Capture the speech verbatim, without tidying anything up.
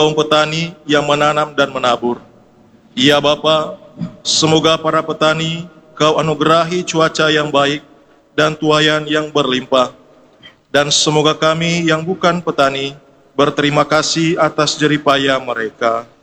kaum petani yang menanam dan menabur. Ya Bapa, semoga para petani Kau anugerahi cuaca yang baik dan tuayan yang berlimpah. Dan semoga kami yang bukan petani berterima kasih atas jerih payah mereka.